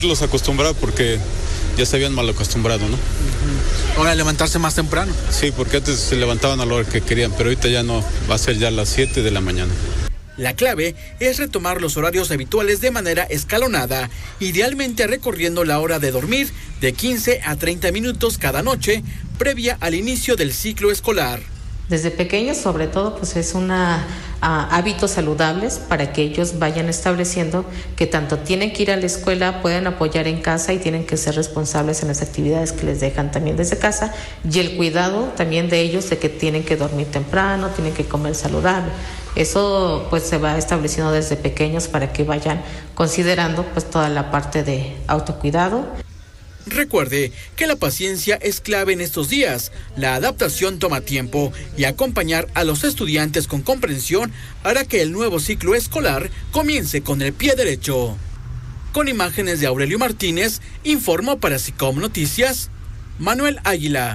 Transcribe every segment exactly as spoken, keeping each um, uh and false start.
Los acostumbraba porque ya se habían mal acostumbrado, ¿no? Uh-huh. Ahora levantarse más temprano. Sí, porque antes se levantaban a la hora que querían, pero ahorita ya no, va a ser ya a las siete de la mañana. La clave es retomar los horarios habituales de manera escalonada, idealmente recorriendo la hora de dormir de quince a treinta minutos cada noche, previa al inicio del ciclo escolar. Desde pequeños, sobre todo, pues es una uh, hábitos saludables para que ellos vayan estableciendo que tanto tienen que ir a la escuela, pueden apoyar en casa y tienen que ser responsables en las actividades que les dejan también desde casa, y el cuidado también de ellos de que tienen que dormir temprano, tienen que comer saludable. Eso pues se va estableciendo desde pequeños para que vayan considerando pues toda la parte de autocuidado. Recuerde que la paciencia es clave en estos días. La adaptación toma tiempo y acompañar a los estudiantes con comprensión hará que el nuevo ciclo escolar comience con el pie derecho. Con imágenes de Aurelio Martínez, informó para SICOM Noticias, Manuel Águila.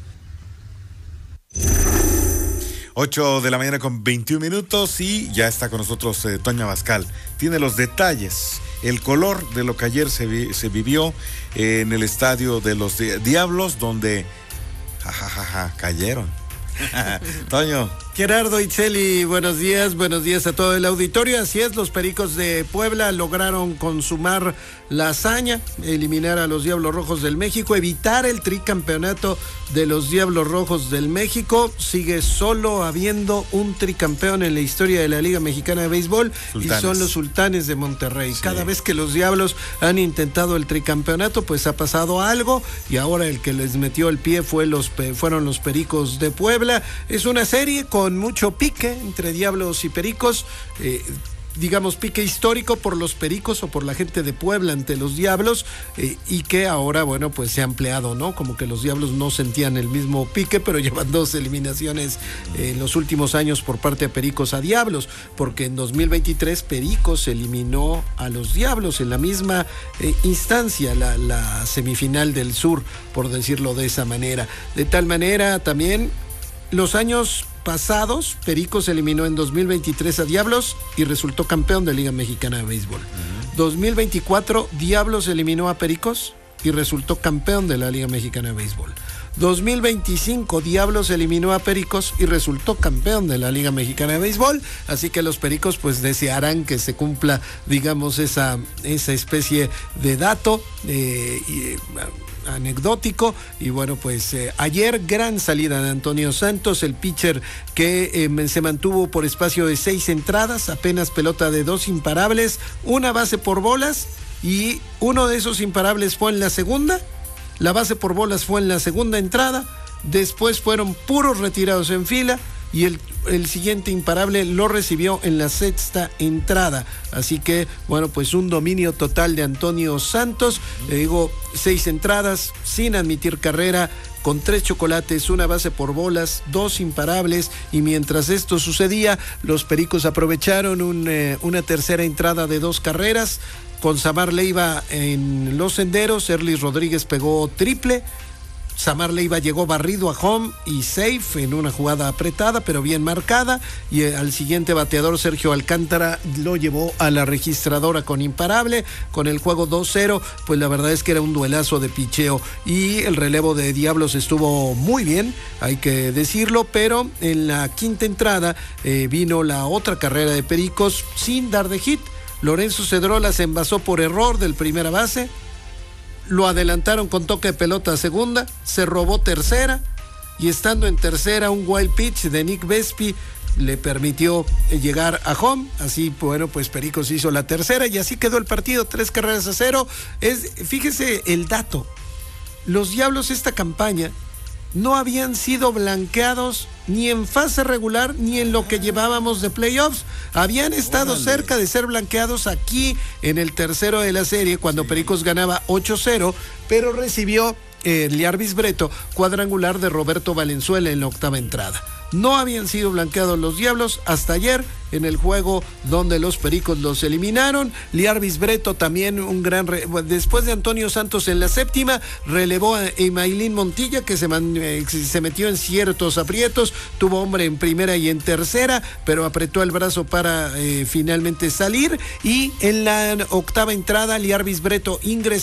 ocho de la mañana con veintiún minutos y ya está con nosotros eh, Toña Abascal. Tiene los detalles, el color de lo que ayer se, vi, se vivió eh, en el estadio de los di- Diablos, donde jajajaja ja, ja, cayeron. Toño. Gerardo, Itzel, buenos días, buenos días a todo el auditorio. Así es, los Pericos de Puebla lograron consumar la hazaña, eliminar a los Diablos Rojos del México, evitar el tricampeonato de los Diablos Rojos del México. Sigue solo habiendo un tricampeón en la historia de la Liga Mexicana de Béisbol, Sultanes. Y son los Sultanes de Monterrey. Sí. Cada vez que los Diablos han intentado el tricampeonato, pues ha pasado algo, y ahora el que les metió el pie fue los, fueron los Pericos de Puebla. Es una serie con con mucho pique entre Diablos y Pericos, eh, digamos pique histórico por los Pericos o por la gente de Puebla ante los Diablos, eh, y que ahora, bueno, pues se ha ampliado, ¿no? Como que los Diablos no sentían el mismo pique, pero llevan dos eliminaciones eh, en los últimos años por parte de Pericos a Diablos, porque en dos mil veintitrés Pericos eliminó a los Diablos en la misma eh, instancia, la, la semifinal del sur, por decirlo de esa manera. De tal manera también los años pasados, Pericos eliminó en dos mil veintitrés a Diablos y resultó campeón de Liga Mexicana de Béisbol. Uh-huh. dos mil veinticuatro, Diablos eliminó a Pericos y resultó campeón de la Liga Mexicana de Béisbol. dos mil veinticinco, Diablos eliminó a Pericos y resultó campeón de la Liga Mexicana de Béisbol, así que los Pericos pues desearán que se cumpla, digamos, esa, esa especie de dato eh, y, anecdótico. Y bueno, pues eh, ayer gran salida de Antonio Santos, el pitcher que eh, se mantuvo por espacio de seis entradas, apenas pelota de dos imparables, una base por bolas, y uno de esos imparables fue en la segunda, la base por bolas fue en la segunda entrada, después fueron puros retirados en fila, y el, el siguiente imparable lo recibió en la sexta entrada. Así que, bueno, pues un dominio total de Antonio Santos. Le digo, seis entradas sin admitir carrera, con tres chocolates, una base por bolas, dos imparables, y mientras esto sucedía, los Pericos aprovecharon un, eh, una tercera entrada de dos carreras, con Samar Leiva en los senderos. Erlis Rodríguez pegó triple, Samar Leiva llegó barrido a home y safe en una jugada apretada pero bien marcada, y al siguiente bateador, Sergio Alcántara, lo llevó a la registradora con imparable. Con el juego dos cero, pues la verdad es que era un duelazo de picheo, y el relevo de Diablos estuvo muy bien, hay que decirlo, pero en la quinta entrada eh, vino la otra carrera de Pericos sin dar de hit. Lorenzo Cedrola se envasó por error del primera base, lo adelantaron con toque de pelota a segunda, se robó tercera, y estando en tercera, un wild pitch de Nick Vespi le permitió llegar a home. Así, bueno, pues Pericos hizo la tercera y así quedó el partido, tres carreras a cero. Es, fíjese el dato, los Diablos esta campaña no habían sido blanqueados ni en fase regular ni en lo que llevábamos de playoffs. Habían estado Órale. cerca de ser blanqueados aquí en el tercero de la serie, cuando sí. Pericos ganaba ocho cero, pero recibió eh, Liarvis Breto cuadrangular de Roberto Valenzuela en la octava entrada. No habían sido blanqueados los Diablos hasta ayer en el juego donde los Pericos los eliminaron. Liarvis Breto también un gran... Re... Después de Antonio Santos en la séptima, relevó a Emailín Montilla, que se, man... se metió en ciertos aprietos, tuvo hombre en primera y en tercera, pero apretó el brazo para eh, finalmente salir, y en la octava entrada Liarvis Breto ingresó